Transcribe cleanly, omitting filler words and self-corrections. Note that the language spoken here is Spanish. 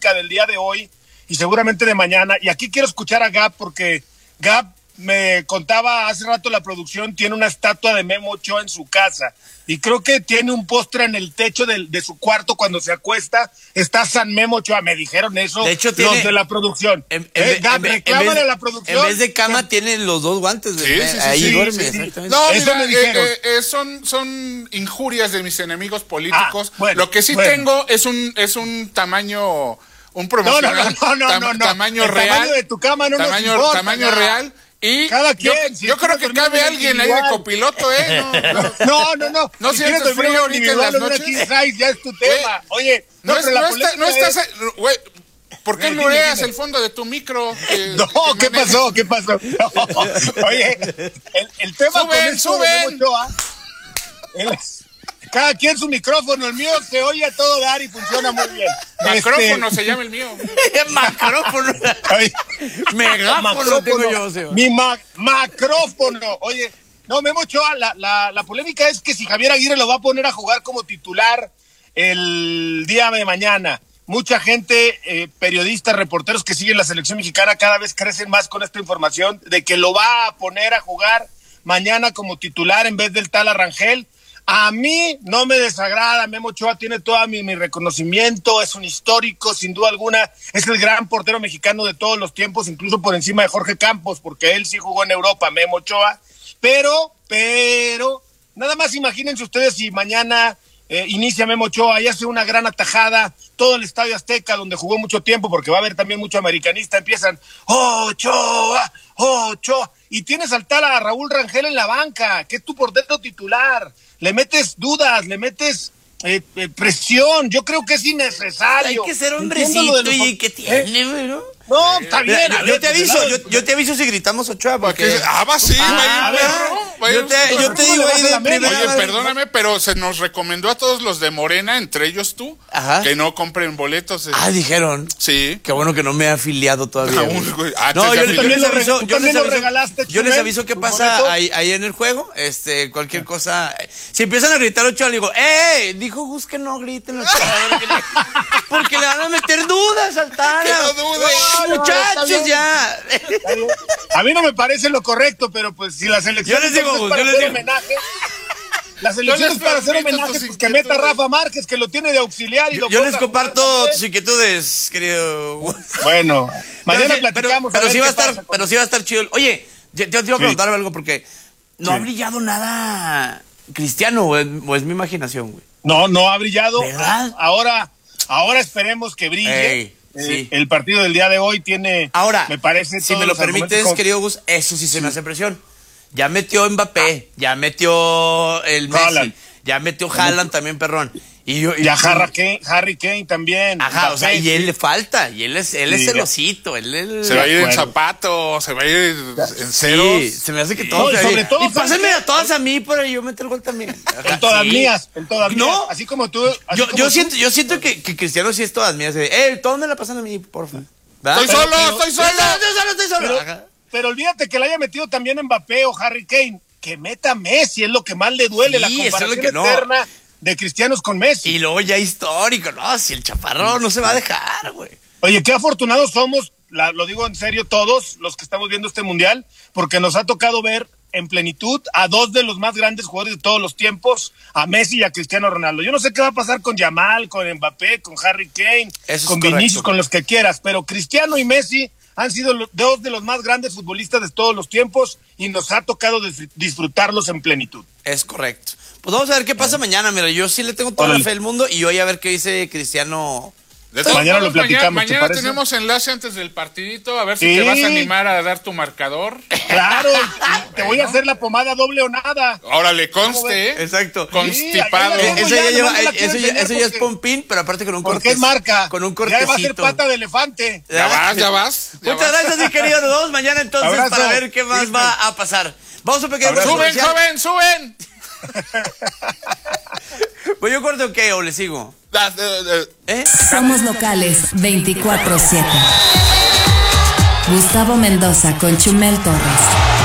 polémica del día de hoy y seguramente de mañana. Y aquí quiero escuchar a Gab porque Gab me contaba hace rato, la producción tiene una estatua de Memo Ochoa en su casa y creo que tiene un postre en el techo de su cuarto cuando se acuesta. Está San Memo Ochoa, me dijeron eso. De hecho, los de la producción. Gab, reclámale a la producción. En vez de cama tiene los dos guantes. Ahí duerme. Exactamente. No, eso me dijeron. Son injurias de mis enemigos políticos. Bueno, lo que sí tengo es un tamaño, un promocional. No. Tamaño el real. Tamaño de tu cama no nos importa, tamaño real. Y cada quien, yo creo que cabe alguien ahí de copiloto, No. ¿No sientes frío ahorita en las noches? Ya es tu tema. Oye, no estás, güey, ¿por qué no leas el fondo de tu micro? ¿Qué pasó? Oye, el tema suben. Cada quien su micrófono, el mío se oye a todo dar y funciona muy bien. Macrófono se llama el mío. Macrófono. Megáfono tengo yo, Seba. Mi macrófono. Oye, no, Memo Ochoa, la polémica es que si Javier Aguirre lo va a poner a jugar como titular el día de mañana. Mucha gente, periodistas, reporteros que siguen la selección mexicana cada vez crecen más con esta información de que lo va a poner a jugar mañana como titular en vez del tal Arrangel. A mí no me desagrada, Memo Ochoa tiene todo mi reconocimiento, es un histórico, sin duda alguna, es el gran portero mexicano de todos los tiempos, incluso por encima de Jorge Campos, porque él sí jugó en Europa, Memo Ochoa, pero, nada más imagínense ustedes si mañana inicia Memo Ochoa y hace una gran atajada, todo el Estadio Azteca, donde jugó mucho tiempo, porque va a haber también mucho americanista, empiezan, Ochoa, y tienes al tal a Raúl Rangel en la banca, que es tu portero titular. Le metes dudas, le metes presión. Yo creo que es innecesario. Hay que ser hombrecito y ¿qué tiene, ¿no? No, está bien. Yo te aviso si gritamos Ochoa. Porque... Yo te digo ahí de primera. Oye, perdóname, pero se nos recomendó a todos los de Morena, entre ellos tú, que no compren boletos. Dijeron. Sí. Qué bueno que no me he afiliado todavía. No, yo les aviso qué pasa ahí en el juego. Cualquier cosa. Si empiezan a gritar Ochoa, le digo, dijo Gus que no griten Ochoa. Porque le van a meter dudas al Tala. Muchachos, ya. A mí no me parece lo correcto, pero pues si la selección yo les digo, homenaje, la selección es para hacer homenaje, pues que meta a Rafa Márquez, que lo tiene de auxiliar. Yo les comparto tus inquietudes, querido. Bueno, mañana platicamos. Pero sí va a estar chido. Oye, yo te iba a preguntar algo porque no ha brillado nada Cristiano, o es mi imaginación, güey. No ha brillado. ¿Verdad? Ahora esperemos que brille. Sí. El partido del día de hoy tiene, ahora, me parece, si me lo permites, querido Gus, eso sí se me hace presión. Ya metió Mbappé, ya metió el Messi, Haaland. Ya metió Haaland también, perrón. Harry Kane también. Ajá, Mbappé, o sea, y él le falta, y él es celosito, se va a ir en zapatos, se va a ir en ceros. Sí, se me hace que todo. Sobre todo, y pásenme a todas a mí para yo meter gol también. En todas mías. No, así como tú. Yo siento que Cristiano sí es todas mías. Todos me la pasan a mí, porfa. Estoy solo. Pero olvídate que le haya metido también Mbappé o Harry Kane. Que meta Messi es lo que más le duele, la comparación eterna de cristianos con Messi. Y luego ya histórico, ¿no? Si el chaparrón no se va a dejar, güey. Oye, qué afortunados somos, lo digo en serio, todos los que estamos viendo este mundial, porque nos ha tocado ver en plenitud a dos de los más grandes jugadores de todos los tiempos, a Messi y a Cristiano Ronaldo. Yo no sé qué va a pasar con Yamal, con Mbappé, con Harry Kane, con Vinicius, con los que quieras, pero Cristiano y Messi han sido dos de los más grandes futbolistas de todos los tiempos y nos ha tocado disfrutarlos en plenitud. Es correcto. Pues vamos a ver qué pasa mañana. Mira, yo sí le tengo toda la fe del mundo y hoy a ver qué dice Cristiano. Mañana lo platicamos. Mañana tenemos enlace antes del partidito, a ver si te vas a animar a dar tu marcador. Claro, te voy a hacer la pomada doble o nada. Ahora le conste, exacto. Constipado. Eso ya es pompín, pero aparte con un cortecito. Porque es marca. Con un cortecito. Ya va a ser pata de elefante. Ya vas. Muchas gracias, mi querido. Nos vemos mañana entonces para ver qué más va a pasar. Vamos a un pequeño. ¡Suben! ¿Voy yo corto o qué? ¿O le sigo? Somos locales 24/7. Gustavo Mendoza con Chumel Torres.